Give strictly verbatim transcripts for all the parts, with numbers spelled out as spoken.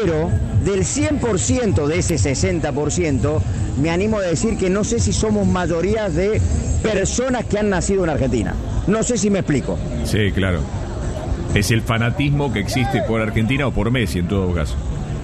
Pero del cien por ciento de ese sesenta por ciento, me animo a decir que no sé si somos mayoría de personas que han nacido en Argentina. No sé si me explico. Sí, claro. Es el fanatismo que existe por Argentina o por Messi en todo caso.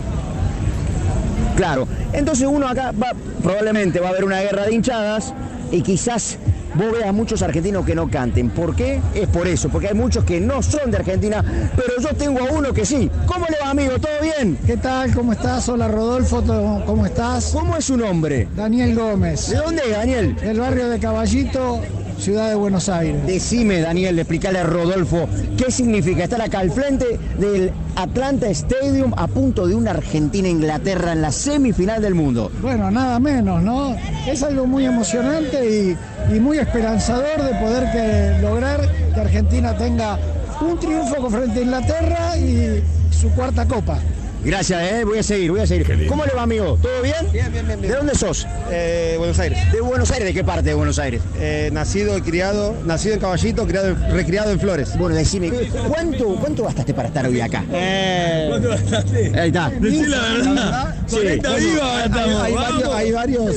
Claro. Entonces uno acá va, probablemente va a haber una guerra de hinchadas y quizás vos veas muchos argentinos que no canten. ¿Por qué? Es por eso, porque hay muchos que no son de Argentina, pero yo tengo a uno que sí. ¿Cómo le va, amigo? ¿Todo bien? ¿Qué tal? ¿Cómo estás? Hola, Rodolfo, ¿cómo estás? ¿Cómo es su nombre? Daniel Gómez. ¿De dónde es, Daniel? Del barrio de Caballito, ciudad de Buenos Aires. Decime, Daniel, explicarle a Rodolfo qué significa estar acá al frente del Atlanta Stadium a punto de una Argentina-Inglaterra en la semifinal del mundo. Bueno, nada menos, ¿no? Es algo muy emocionante y, y muy esperanzador de poder que, lograr que Argentina tenga un triunfo frente a Inglaterra y su cuarta copa. Gracias, eh. Voy a seguir, voy a seguir. ¿Cómo le va, amigo? ¿Todo bien? Bien, bien, bien. bien. ¿De dónde sos? Eh, Buenos Aires. ¿De Buenos Aires? ¿De qué parte de Buenos Aires? Eh, nacido y criado, nacido en Caballito, criado, recriado en Flores. Bueno, decime, ¿cuánto, cuánto gastaste para estar hoy acá? Eh, ¿Cuánto gastaste? Ahí está. Decí la verdad. Sí. cuarenta vivos gastamos. hay, varios, hay varios.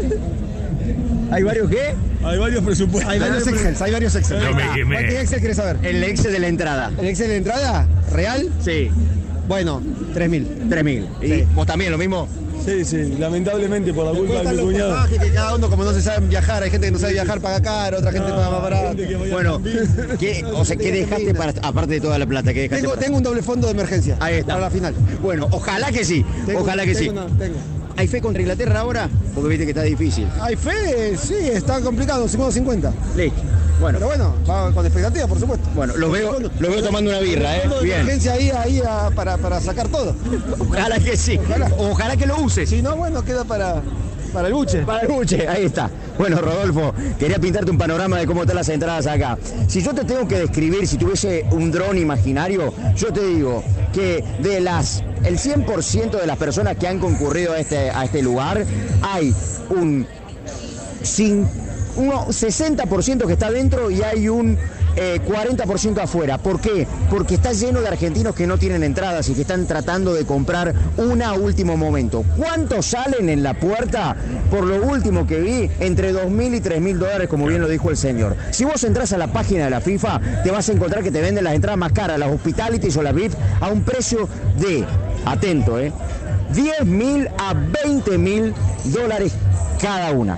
¿Hay varios qué? Hay varios presupuestos. Hay varios Excel, hay varios Excel. No me quemé. ¿Qué Excel querés saber? El ex de la entrada. ¿El Excel de entrada? ¿Real? Sí. Bueno, tres mil. tres mil. ¿Y Sí. vos también lo mismo? Sí, sí, lamentablemente por la culpa Después de están mi los cuñado. pasajes que cada uno, como no se sabe viajar, hay gente que no sabe viajar, paga caro, otra gente paga más barato. Gente que vaya Bueno, con bici. ¿qué, o sea, ¿qué dejaste para, aparte de toda la plata, qué dejaste Tengo, para- tengo un doble fondo de emergencia. Ahí está. Para la final. Bueno, ojalá que sí, Tengo- ojalá que sí. tengo una- tengo. ¿Hay fe contra Inglaterra ahora? Porque viste que está difícil. Hay fe, sí, está complicado, cincuenta cincuenta. Listo. Bueno, Pero bueno, va con expectativa, por supuesto. bueno, los veo, los veo tomando una birra, ¿eh? Fondo de Bien. emergencia ahí, ahí a- para, para sacar todo. Ojalá que sí. Ojalá. Ojalá que lo uses. Si no, bueno, queda para, para el buche. Para el buche, ahí está. Bueno, Rodolfo, quería pintarte un panorama de cómo están las entradas acá. Si yo te tengo que describir, si tuviese un dron imaginario, yo te digo que de las el cien por ciento de las personas que han concurrido a este, a este lugar, hay un, cin- un sesenta por ciento que está dentro y hay un eh, cuarenta por ciento afuera. ¿Por qué? Porque está lleno de argentinos que no tienen entradas y que están tratando de comprar una a último momento. ¿Cuántos salen en la puerta? Por lo último que vi, entre dos mil y tres mil dólares, como bien lo dijo el señor. Si vos entras a la página de la FIFA, te vas a encontrar que te venden las entradas más caras, las hospitalities o las V I P, a un precio de, atento, eh, diez mil a veinte mil dólares cada una.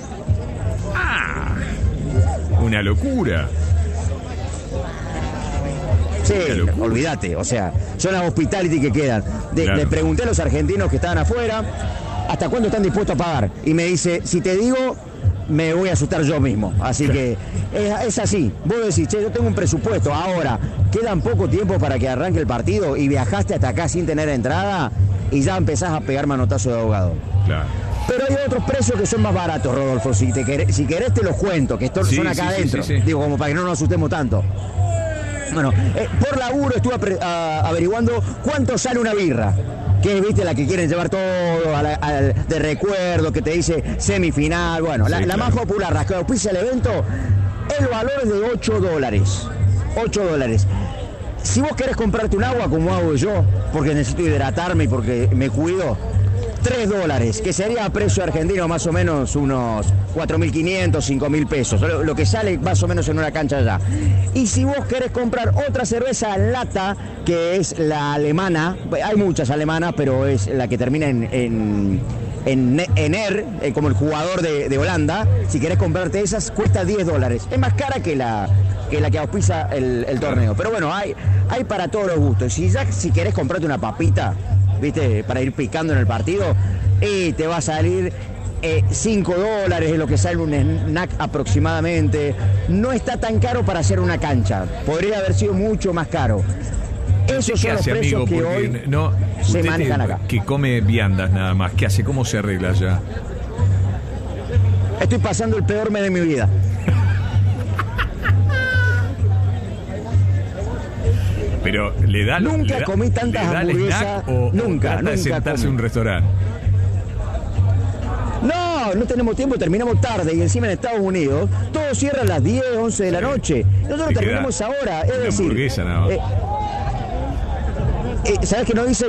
Ah, una locura. Sí, Qué locura. olvídate, o sea, son las hospitality que quedan. De- Claro. Le pregunté a los argentinos que estaban afuera hasta cuándo están dispuestos a pagar. Y me dice, si te digo, me voy a asustar yo mismo. Así que es, es así. Vos decís, che, yo tengo un presupuesto. Ahora, quedan poco tiempo para que arranque el partido y viajaste hasta acá sin tener entrada y ya empezás a pegar manotazo de ahogado. Claro. Pero hay otros precios que son más baratos, Rodolfo. Si, te querés, si querés te los cuento, que estos Sí, son acá sí, sí, adentro. sí, sí. Digo, como para que no nos asustemos tanto. Bueno, eh, por laburo estuve apre- a- averiguando cuánto sale una birra. Que es, viste, la que quieren llevar todo a la- a- de recuerdo, que te dice semifinal. Bueno, la, Sí, la claro. más popular, la que auspicia el evento, el valor es de ocho dólares. ocho dólares. Si vos querés comprarte un agua, como hago yo, porque necesito hidratarme y porque me cuido, tres dólares, que sería a precio argentino más o menos unos cuatro mil quinientos, cinco mil pesos, lo, lo que sale más o menos en una cancha allá. Y si vos querés comprar otra cerveza lata, que es la alemana, hay muchas alemanas, pero es la que termina en... en En, en Er, eh, como el jugador de, de Holanda, si querés comprarte esas, cuesta diez dólares. Es más cara que la que, la que auspicia el, el torneo. Pero bueno, hay, hay para todos los gustos. Si ya si querés comprarte una papita, viste, para ir picando en el partido, y te va a salir eh, cinco dólares, es lo que sale un snack aproximadamente. No está tan caro para hacer una cancha. Podría haber sido mucho más caro. Esos ¿Qué son los hace, precios amigo? que Porque hoy no, se usted manejan que- acá. que come viandas nada más. ¿Qué hace? ¿Cómo se arregla ya? Estoy pasando el peor mes de mi vida. Pero le da Nunca le da- comí tantas le da el hamburguesas, snack o, nunca, o trata de nunca sentarse en comí. un restaurante. No, no tenemos tiempo, terminamos tarde y encima en Estados Unidos todo cierra a las diez, once de la noche. Nosotros Te queda terminamos ahora, es una decir, hamburguesa nada más. eh, eh, ¿sabes que no dice